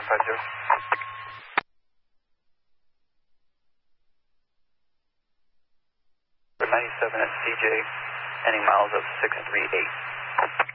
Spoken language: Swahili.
750. 97 at CJ, ending miles of 638.